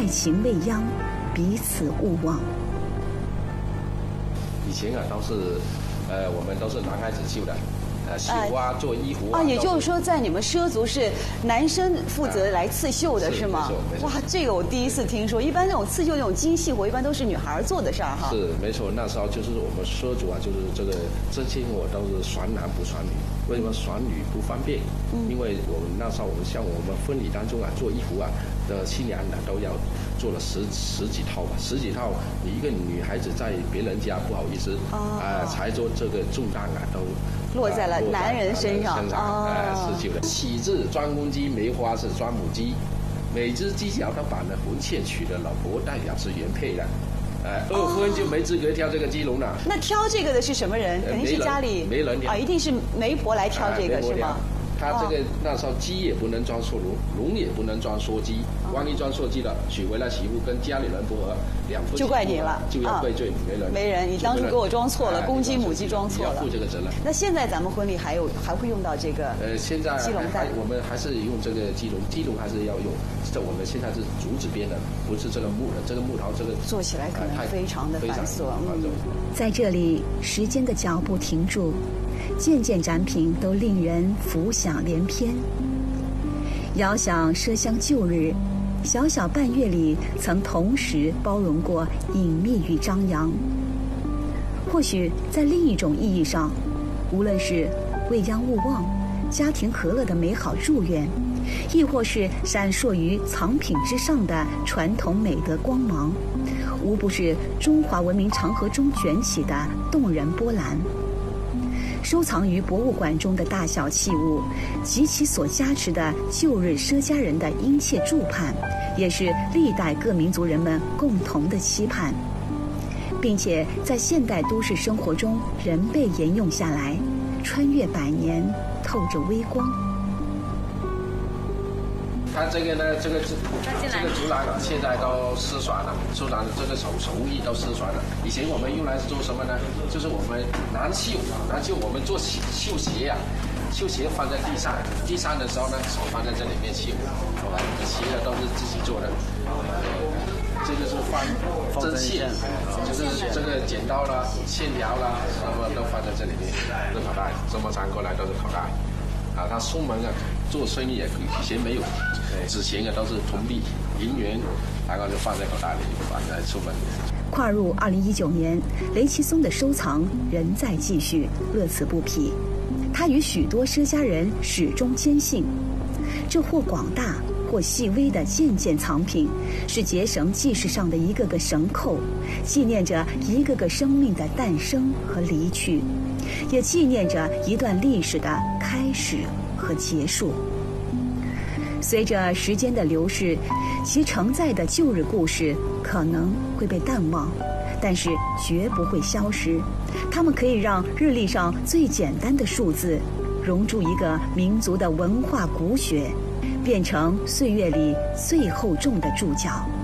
情未央，彼此勿忘。 以前啊，都是，我们都是男孩子绣的。绣啊，做衣服啊。 也就是说，在你们畲族是男生负责来刺绣的，是吗？ 没错。 哇，这个我第一次听说。一般那种刺绣那种精细活，一般都是女孩做的事儿哈。 是没错，那时候就是我们畲族啊，就是这个针线活都是传男不传女。为什么传女不方便？因为我们那时候像我们婚礼当中啊，做衣服啊的新娘呢都要做了十几套吧，10几套。你一个女孩子在别人家不好意思才做这个重担啊都。 落在了男人身上是绣的。喜字专公鸡，梅花是专母鸡，每只鸡脚都绑了魂线，娶了老婆代表是原配的。2婚就没资格挑这个鸡笼了。 那挑这个的是什么人？肯定是家里媒人挑一定是媒婆来挑这个是吗？ 他这个那时候鸡也不能装错笼，笼也不能装错鸡。万一装错鸡了，娶回来媳妇跟家里人不和，两夫妻就怪你了， 就要怪罪媒人。 你当初给我装错了，公鸡母鸡装错了， 要负这个责任。 那现在咱们婚礼还会用到这个？ 现在鸡笼带， 我们还是用这个鸡笼，鸡笼还是要用。我们现在是竹子编的，不是这个木的，这个木头这个做起来可能非常的繁琐。 在这里，时间的脚步停住。件件展品都令人浮想联翩。遥想赊香旧日，小小半月里曾同时包容过隐秘与张扬。或许在另一种意义上，无论是未央勿忘、家庭和乐的美好祝愿，亦或是闪烁于藏品之上的传统美德光芒，无不是中华文明长河中卷起的动人波澜。收藏于博物馆中的大小器物及其所加持的旧日畲家人的殷切祝盼，也是历代各民族人们共同的期盼，并且在现代都市生活中仍被沿用下来，穿越百年，透着微光。 它这个呢，这个竹篮啊，现在都失传了，竹篮的这个手艺都失传了。以前我们用来是做什么呢？就是我们南绣，我们做绣鞋啊，绣鞋放在地上的时候呢，手放在这里面绣，鞋的都是自己做的。这个是放针线，就是这个剪刀啦、线条啦，什么都放在这里面，是口袋，这么长过来都是口袋。他出门啊，做生意以前没有纸钱的，都是铜币、银元，然后就放在口袋里，放在出门。 跨入2019年，雷其松的收藏仍在继续，乐此不疲。他与许多畲家人始终坚信，这或广大或细微的件件藏品，是结绳记事上的一个个绳扣，纪念着一个个生命的诞生和离去，也纪念着一段历史的开始和结束。随着时间的流逝，其承载的旧日故事可能会被淡忘，但是绝不会消失。它们可以让日历上最简单的数字融入一个民族的文化骨血，变成岁月里最厚重的注脚。